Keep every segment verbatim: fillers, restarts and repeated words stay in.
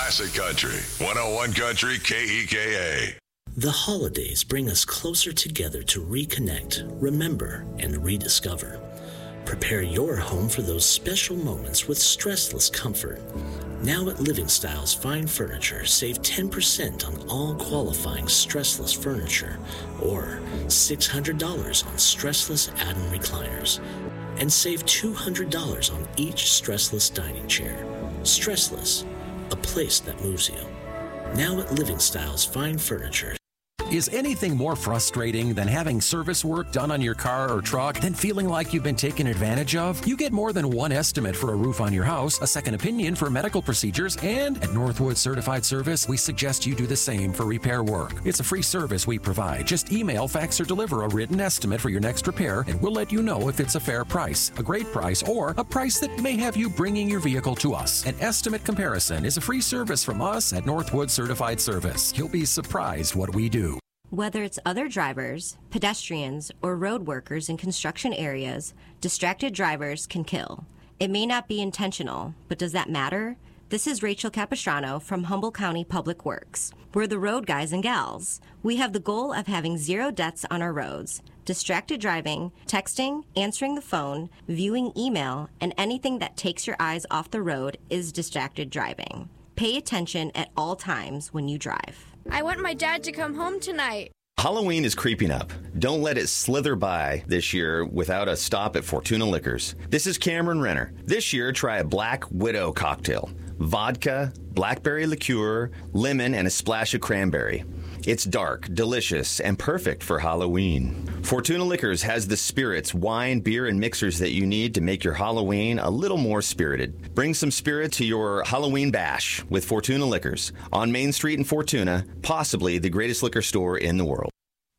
Classic Country, one oh one Country K E K A. The holidays bring us closer together to reconnect, remember, and rediscover. Prepare your home for those special moments with stressless comfort. Now at Living Styles Fine Furniture, save ten percent on all qualifying stressless furniture or six hundred dollars on stressless add-on recliners. And save two hundred dollars on each stressless dining chair. Stressless, a place that moves you. Now at Living Styles Fine Furniture. Is anything more frustrating than having service work done on your car or truck than feeling like you've been taken advantage of? You get more than one estimate for a roof on your house, a second opinion for medical procedures, and at Northwood Certified Service, we suggest you do the same for repair work. It's a free service we provide. Just email, fax, or deliver a written estimate for your next repair, and we'll let you know if it's a fair price, a great price, or a price that may have you bringing your vehicle to us. An estimate comparison is a free service from us at Northwood Certified Service. You'll be surprised what we do. Whether it's other drivers, pedestrians, or road workers in construction areas, distracted drivers can kill. It may not be intentional, but does that matter? This is Rachel Capistrano from Humboldt County Public Works. We're the road guys and gals. We have the goal of having zero deaths on our roads. Distracted driving, texting, answering the phone, viewing email, and anything that takes your eyes off the road is distracted driving. Pay attention at all times when you drive. I want my dad to come home tonight. Halloween is creeping up. Don't let it slither by this year without a stop at Fortuna Liquors. This is Cameron Renner. This year, try a Black Widow cocktail. Vodka, blackberry liqueur, lemon, and a splash of cranberry. It's dark, delicious, and perfect for Halloween. Fortuna Liquors has the spirits, wine, beer, and mixers that you need to make your Halloween a little more spirited. Bring some spirit to your Halloween bash with Fortuna Liquors on Main Street in Fortuna, possibly the greatest liquor store in the world.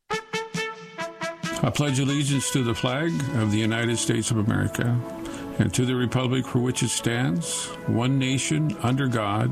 I pledge allegiance to the flag of the United States of America and to the republic for which it stands, one nation, under God,